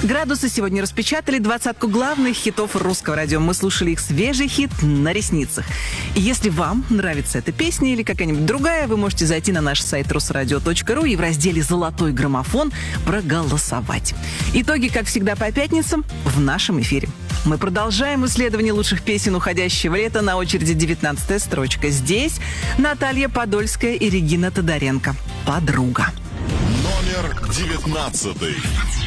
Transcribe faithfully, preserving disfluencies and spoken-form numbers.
Градусы сегодня распечатали двадцатку главных хитов русского радио. Мы слушали их свежий хит «На ресницах». И если вам нравится эта песня или какая-нибудь другая, вы можете зайти на наш сайт русрадио точка ру и в разделе «Золотой граммофон» проголосовать. Итоги, как всегда, по пятницам в нашем эфире. Мы продолжаем исследование лучших песен уходящего лета. На очереди девятнадцатая строчка. Здесь Наталья Подольская и Регина Тодоренко. «Подруга». Номер девятнадцатый.